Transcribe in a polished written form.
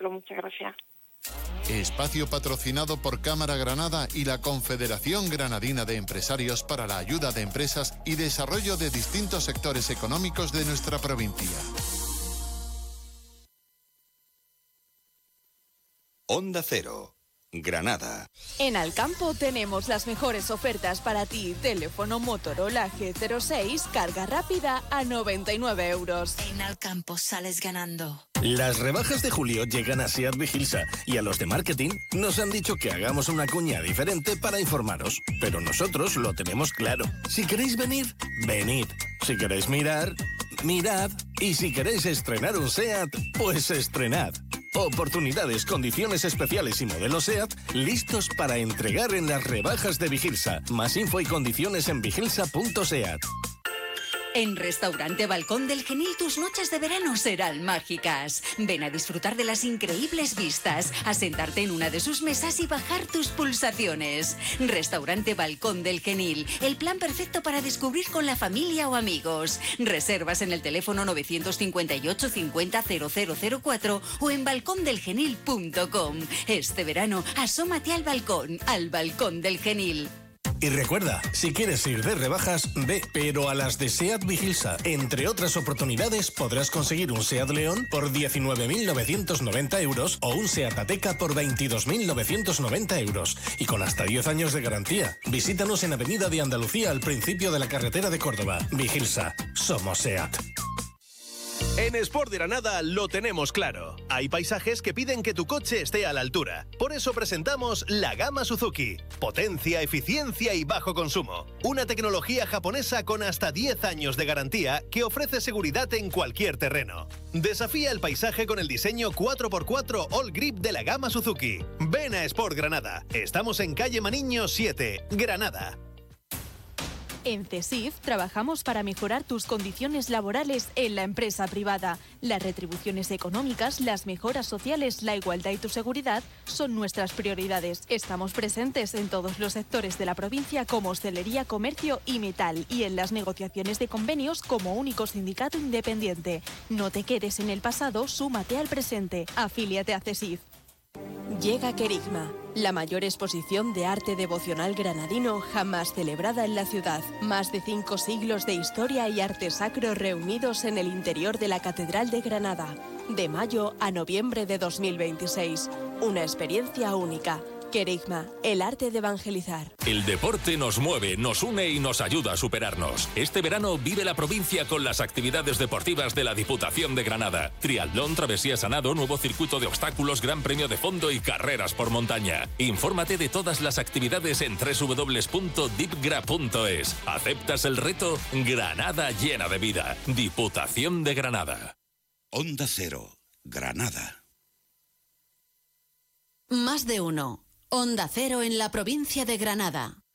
ejemplo. Muchas gracias. Espacio patrocinado por Cámara Granada y la Confederación Granadina de Empresarios para la ayuda de empresas y desarrollo de distintos sectores económicos de nuestra provincia. Onda Cero, Granada. En Alcampo tenemos las mejores ofertas para ti. Teléfono Motorola G06, carga rápida a 99 euros. En Alcampo sales ganando. Las rebajas de julio llegan a Seat Vigilsa y a los de marketing nos han dicho que hagamos una cuña diferente para informaros. Pero nosotros lo tenemos claro. Si queréis venir, venid. Si queréis mirar, mirad. Y si queréis estrenar un Seat, pues estrenad. Oportunidades, condiciones especiales y modelos SEAT listos para entregar en las rebajas de Vigilsa. Más info y condiciones en vigilsa.seat. En Restaurante Balcón del Genil tus noches de verano serán mágicas. Ven a disfrutar de las increíbles vistas, a sentarte en una de sus mesas y bajar tus pulsaciones. Restaurante Balcón del Genil, el plan perfecto para descubrir con la familia o amigos. Reservas en el teléfono 958 50 0004 o en balcondelgenil.com. Este verano asómate al Balcón del Genil. Y recuerda, si quieres ir de rebajas, ve, pero a las de SEAT Vigilsa. Entre otras oportunidades, podrás conseguir un SEAT León por 19.990 euros o un SEAT Ateca por 22.990 euros. Y con hasta 10 años de garantía. Visítanos en Avenida de Andalucía, al principio de la carretera de Córdoba. Vigilsa. Somos SEAT. En Sport de Granada lo tenemos claro. Hay paisajes que piden que tu coche esté a la altura. Por eso presentamos la gama Suzuki. Potencia, eficiencia y bajo consumo. Una tecnología japonesa con hasta 10 años de garantía que ofrece seguridad en cualquier terreno. Desafía el paisaje con el diseño 4x4 All Grip de la gama Suzuki. Ven a Sport Granada. Estamos en calle Maniño 7, Granada. En CESIF trabajamos para mejorar tus condiciones laborales en la empresa privada. Las retribuciones económicas, las mejoras sociales, la igualdad y tu seguridad son nuestras prioridades. Estamos presentes en todos los sectores de la provincia como hostelería, comercio y metal y en las negociaciones de convenios como único sindicato independiente. No te quedes en el pasado, súmate al presente. Afíliate a CESIF. Llega Querigma, la mayor exposición de arte devocional granadino jamás celebrada en la ciudad. Más de 5 siglos de historia y arte sacro reunidos en el interior de la Catedral de Granada. De mayo a noviembre de 2026. Una experiencia única. Querigma, el arte de evangelizar. El deporte nos mueve, nos une y nos ayuda a superarnos. Este verano vive la provincia con las actividades deportivas de la Diputación de Granada. Triatlón, travesías a nado, nuevo circuito de obstáculos, gran premio de fondo y carreras por montaña. Infórmate de todas las actividades en www.dipgra.es. ¿Aceptas el reto? Granada llena de vida. Diputación de Granada. Onda Cero, Granada. Más de uno. Onda Cero en la provincia de Granada.